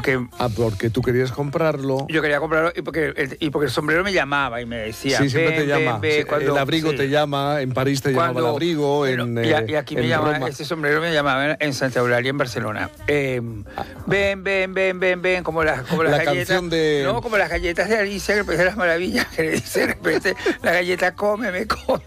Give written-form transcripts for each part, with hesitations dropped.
porque... porque tú querías comprarlo. Yo quería comprarlo y porque el sombrero me llamaba y me decía... Sí, siempre te llama. Cuando, el abrigo te llama, en París te llamaba el abrigo, y aquí me llama, Roma. este sombrero me llamaba en Santa Eulalia, en Barcelona. Ven, como las galletas... Canción de... No, como las galletas de Alicia, que el País de las Maravillas, que le dice de repente, la galleta cómeme.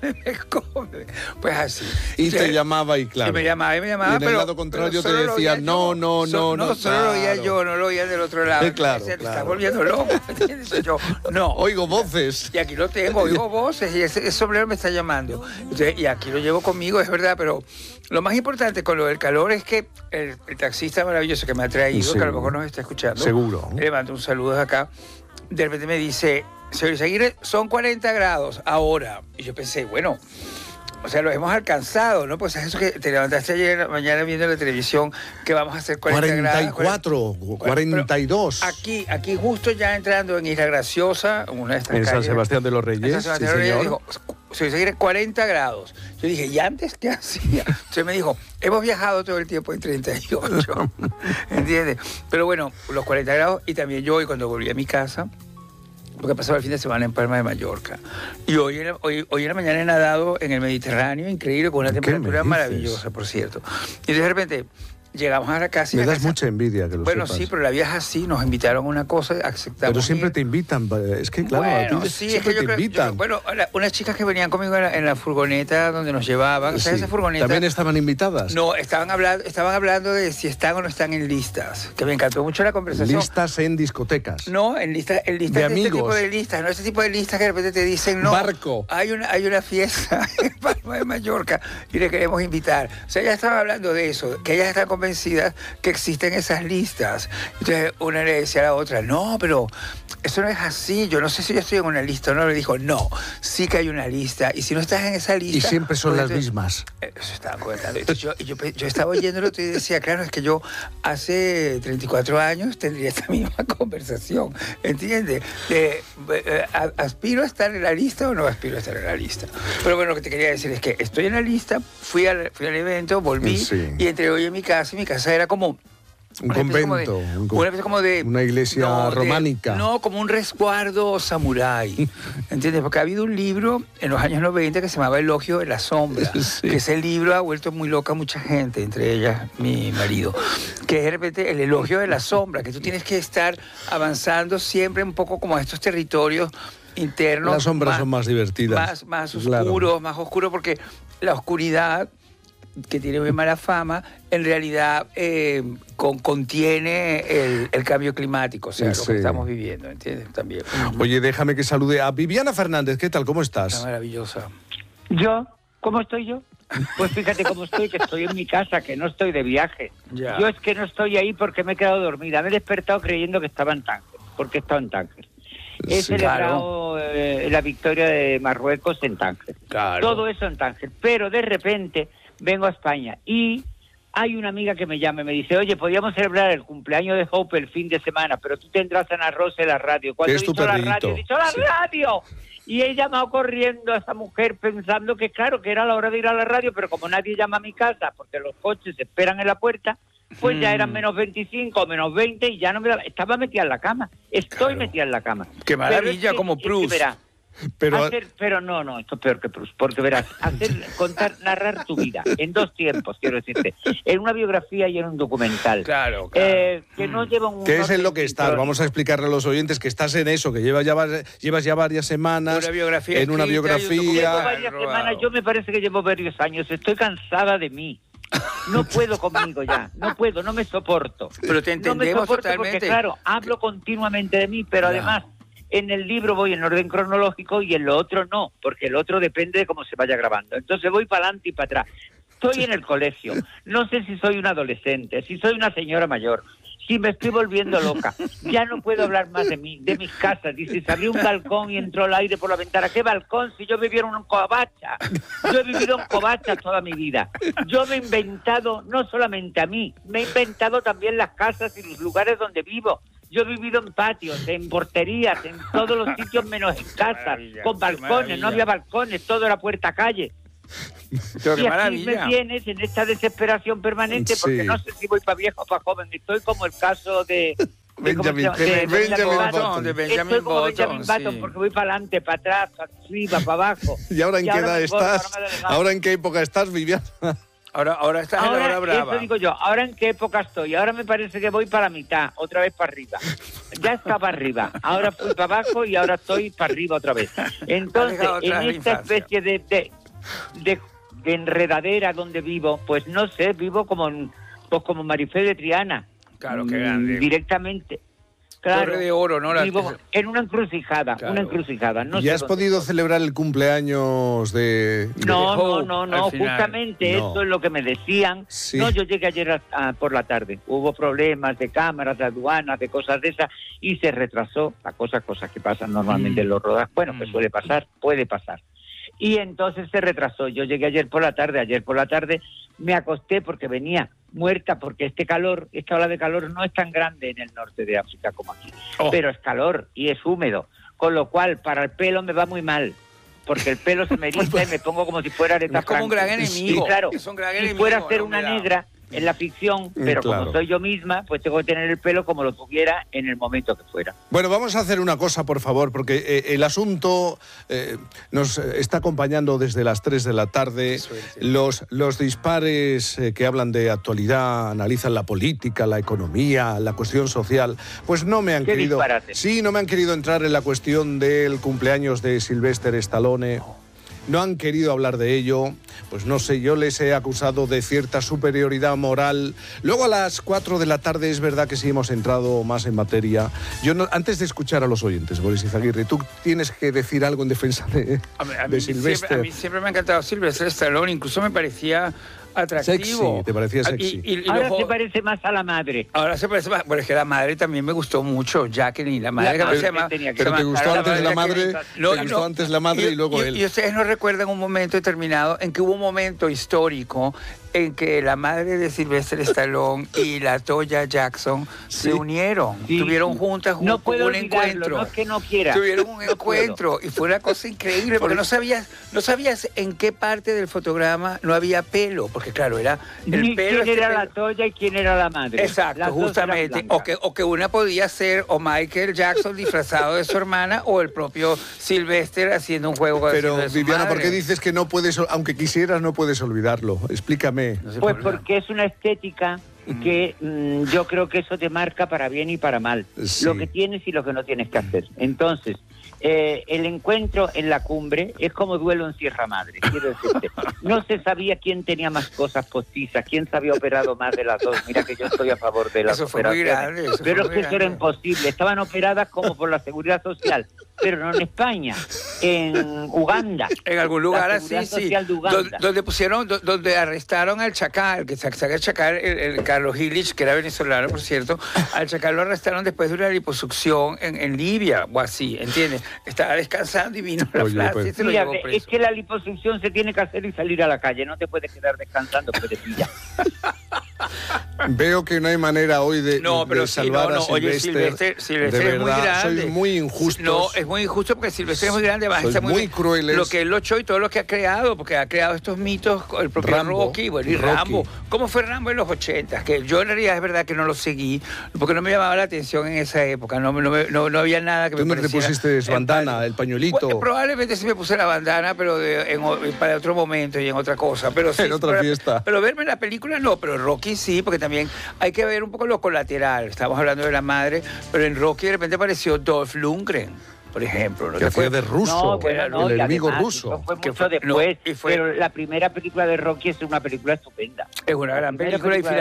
Pues así. Y te llamaba y claro. Y me llamaba, y en pero... el lado contrario te decía, no. Solo lo oía yo, no lo oía del otro lado. Claro, Te estás volviendo loco. Entonces yo, no. Oigo voces. Y aquí lo tengo, oigo voces y ese sombrero me está llamando. Entonces, y aquí lo llevo conmigo, es verdad, pero lo más importante con lo del calor es que el taxista maravilloso que me ha traído, sí, que a lo mejor nos está escuchando. Seguro. Le mando un saludo desde acá. De repente me dice, señor Izaguirre, son 40 grados ahora. Y yo pensé, bueno... O sea, lo hemos alcanzado, ¿no? Pues es eso que te levantaste ayer mañana viendo la televisión, que vamos a hacer 44, 42. Aquí justo ya entrando en Isla Graciosa, una de estas en calles, San Sebastián de los Reyes, en San Sebastián de los Reyes, dijo, se dice 40 grados. Yo dije, ¿y antes qué hacía? Entonces me dijo, hemos viajado todo el tiempo en 38. ¿Entiendes? Pero bueno, los 40 grados, y también yo hoy cuando volví a mi casa, porque pasaba el fin de semana en Palma de Mallorca. Y hoy en la mañana he nadado en el Mediterráneo, increíble, con una temperatura maravillosa, por cierto. Y de repente llegamos a la casa y... Me das mucha envidia que lo Bueno, sepas. sí, pero la vida es así, nos invitaron a una cosa, aceptamos. Pero siempre te invitan, es que claro, bueno, a ti sí, siempre es que te invitan. unas chicas que venían conmigo en la furgoneta donde nos llevaban, o sea, Sí. esa furgoneta... ¿También estaban invitadas? No, estaban hablando de si están o no están en listas, que me encantó mucho la conversación. Listas en discotecas. No, en listas de de amigos. este tipo de listas, no ese tipo de listas que de repente te dicen, no, Barco. hay una fiesta en Palma de Mallorca y le queremos invitar. O sea, ellas estaban hablando de eso, que ellas están convencidas que existen esas listas. Entonces una le decía a la otra, no, pero eso no es así, yo no sé si yo estoy en una lista o no. Le dijo, no, sí que hay una lista, y si no estás en esa lista... Y siempre son pues, las mismas. Eso estaba comentando. Entonces, yo estaba oyéndolo y decía, claro, es que yo hace 34 años tendría esta misma conversación, ¿entiendes? ¿Aspiro a estar en la lista o no aspiro a estar en la lista? Pero bueno, lo que te quería decir es que estoy en la lista, fui al evento, volví, sí, y entré hoy en mi casa, y mi casa era como... Un convento, una iglesia románica. Como un resguardo samurái. ¿Entiendes? Porque ha habido un libro en los años 90 que se llamaba Elogio de la Sombra. Sí. Que ese libro ha vuelto muy loca a mucha gente, entre ellas mi marido. Que es de repente el elogio de la sombra, que tú tienes que estar avanzando siempre un poco como a estos territorios internos. Las sombras son más divertidas. Más oscuros, más oscuros, porque la oscuridad, que tiene muy mala fama, en realidad contiene el cambio climático, o sea, lo que estamos viviendo, ¿entiendes? También. Oye, déjame que salude a Viviana Fernández. ¿Qué tal? ¿Cómo estás? Está maravillosa. ¿Yo? ¿Cómo estoy yo? Pues fíjate cómo estoy, que estoy en mi casa, que no estoy de viaje. Ya. Yo es que no estoy ahí porque me he quedado dormida. Me he despertado creyendo que estaba en Tánger, porque he estado en Tánger. He celebrado la victoria de Marruecos en Tánger. Claro. Todo eso en Tánger. Pero de repente vengo a España y hay una amiga que me llama y me dice, oye, podíamos celebrar el cumpleaños de Hope el fin de semana, pero tú tendrás a Ana Rosa en la radio. Cuando he dicho la radio, he dicho ¡la radio! Y he llamado corriendo a esa mujer pensando que claro, que era la hora de ir a la radio, pero como nadie llama a mi casa porque los coches se esperan en la puerta, pues ya eran menos 25, menos 20 y ya no me daba. Estaba metida en la cama. Estoy metida en la cama. ¡Qué maravilla! Es que, como Proust. Pero no, esto es peor que Proust, porque verás, narrar tu vida en dos tiempos, quiero decirte, en una biografía y en un documental. Claro. Que no lleva un... ¿Qué es en lo que estás? Vamos a explicarle a los oyentes que estás en eso, que llevas ya varias semanas en una biografía. Llevo varias semanas, yo me parece que llevo varios años, estoy cansada de mí. No puedo conmigo ya, no me soporto. Pero te entendemos, no me soporto totalmente. Porque claro, hablo continuamente de mí, pero además... En el libro voy en orden cronológico y en lo otro no, porque el otro depende de cómo se vaya grabando. Entonces voy para adelante y para atrás. Estoy en el colegio, no sé si soy un adolescente, si soy una señora mayor, si me estoy volviendo loca. Ya no puedo hablar más de mí, de mis casas. Dice, se abrió un balcón y entró el aire por la ventana. ¿Qué balcón? Si yo vivía en un covacha. Yo he vivido en covachas toda mi vida. Yo me he inventado, no solamente a mí, me he inventado también las casas y los lugares donde vivo. Yo he vivido en patios, en porterías, en todos los sitios menos en casa, con balcones, no había balcones, todo era puerta calle. Pero y aquí me tienes en esta desesperación permanente porque no sé si voy para viejo o para joven. Estoy como el caso de Benjamin Button. Estoy como Benjamin Button, porque voy para adelante, para atrás, para arriba, para abajo. ¿Y ahora en qué edad estás? ¿Ahora en qué época estás, Viviana? Ahora estás en la hora brava. Eso digo yo, ¿ahora en qué época estoy? Ahora me parece que voy para la mitad, otra vez para arriba. Ya estaba arriba, ahora fui para abajo y ahora estoy para arriba otra vez. Entonces, en esta especie de enredadera donde vivo, pues no sé, vivo como Marifé de Triana. Claro, qué grande. Directamente. Claro, Torre de Oro, ¿no? Vivo en una encrucijada, No ¿Y has podido celebrar el cumpleaños de No, justamente eso es lo que me decían. Sí. No, yo llegué ayer por la tarde. Hubo problemas de cámaras, de aduanas, de cosas de esas, y se retrasó. Cosas que pasan normalmente en los rodajes. Bueno, que puede pasar. Y entonces se retrasó. Yo llegué ayer por la tarde me acosté porque venía muerta, porque esta ola de calor no es tan grande en el norte de África como aquí, pero es calor y es húmedo, con lo cual para el pelo me va muy mal, porque el pelo se me eriza y me pongo como si fuera Aretha Franklin. Es como un gran enemigo. Y claro, es un gran enemigo, si fuera a ser una negra en la ficción, pero claro, como soy yo misma, pues tengo que tener el pelo como lo tuviera en el momento que fuera. Bueno, vamos a hacer una cosa, por favor, porque el asunto nos está acompañando desde las 3 de la tarde. Los dispares que hablan de actualidad, analizan la política, la economía, la cuestión social, pues no me han querido... Disparate? Sí, no me han querido entrar en la cuestión del cumpleaños de Sylvester Stallone. No han querido hablar de ello, pues no sé, yo les he acusado de cierta superioridad moral. Luego a las 4 de la tarde es verdad que sí hemos entrado más en materia. Antes de escuchar a los oyentes, Boris Izaguirre, tú tienes que decir algo en defensa de Sylvester. A mí siempre me ha encantado Sylvester Stallone, incluso me parecía atractivo. Sexy, te parecía sexy. Ahora se parece más a la madre. Ahora se parece más. Bueno, es que la madre también me gustó mucho, Jacqueline, la madre que se llama. Pero te gustó antes la madre, antes la madre y luego él. Y ustedes no recuerdan un momento determinado en que hubo un momento histórico en que la madre de Sylvester Stallone y la Toya Jackson se unieron, tuvieron juntas un encuentro. No es que no quiera. Tuvieron un encuentro y fue una cosa increíble porque no sabías en qué parte del fotograma no había pelo, porque claro, era el pelo. ¿Quién era la Toya y quién era la madre? Exacto, justamente. O que una podía ser o Michael Jackson disfrazado de su hermana o el propio Sylvester haciendo un juego de Pero, de su Viviana, madre. ¿por qué dices que no puedes, aunque quisieras, no puedes olvidarlo? Explícame. No sé pues porque es una estética que yo creo que eso te marca para bien y para mal. Sí. Lo que tienes y lo que no tienes que hacer. Entonces, el encuentro en la cumbre es como duelo en Sierra Madre. Quiero decirte, no se sabía quién tenía más cosas postizas, quién se había operado más de las dos. Mira que yo estoy a favor de las operaciones. Pero es que eso era imposible. Estaban operadas como por la Seguridad Social, pero no en España, en Uganda. En algún lugar así, sí. Donde arrestaron al Chacal, que saca el Chacal, el Carlos Illich, que era venezolano, por cierto. Al Chacal lo arrestaron después de una liposucción en Libia, o así, ¿entiendes? Estaba descansando y vino la Francia y se lo llevó preso. Es que la liposucción se tiene que hacer y salir a la calle, no te puedes quedar descansando porque te pilla. Veo que no hay manera hoy de salvar a Sylvester. Oye, Sylvester es muy grande. Sois muy injustos. No, es muy injusto porque Sylvester es muy grande. Sois muy crueles. Lo que él luchó y todo lo que ha creado, porque ha creado estos mitos, el propio Rocky, y Rambo. ¿Cómo fue Rambo en los 80? Que yo en realidad es verdad que no lo seguí, porque no me llamaba la atención en esa época. No había nada que me pareciera. ¿Tú no te pusiste bandana, el pañuelito? Bueno, probablemente sí me puse la bandana, pero para otro momento y en otra cosa. Pero sí, en otra fiesta. Pero verme en la película no, pero Rocky sí, porque también hay que ver un poco lo colateral. Estamos hablando de la madre, pero en Rocky de repente apareció Dolph Lundgren, por ejemplo. ¿No? Que fue de ruso, el enemigo ruso. Fue mucho después, pero la primera película de Rocky es una película estupenda. Es una gran película y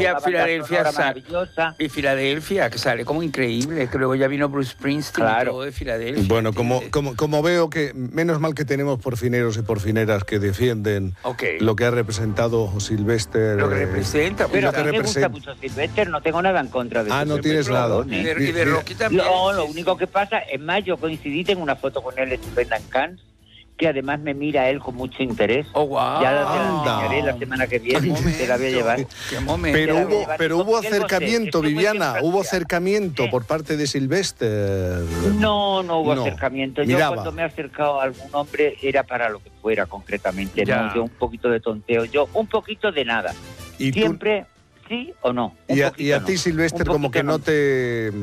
Filadelfia, que sale como increíble, que luego ya vino Bruce Springsteen y todo de Filadelfia. Bueno, como veo que, menos mal que tenemos porfineros y porfineras que defienden lo que ha representado Sylvester. Lo que representa. Pero a mí me gusta mucho Sylvester, no tengo nada en contra de eso. No tienes nada. Y de Rocky también. No, lo único que pasa, en mayo coincidí, tengo una foto con él estupenda en Cannes, que además me mira él con mucho interés. Oh, wow. Ya la enseñaré la semana que viene, te la voy a llevar. Qué momento. Pero hubo acercamiento, Viviana, hubo acercamiento por parte de Sylvester. No hubo acercamiento. Yo cuando me he acercado a algún hombre era para lo que fuera concretamente. No, yo un poquito de tonteo, yo un poquito de nada. Siempre sí o no. Y a ti, Sylvester, como que no te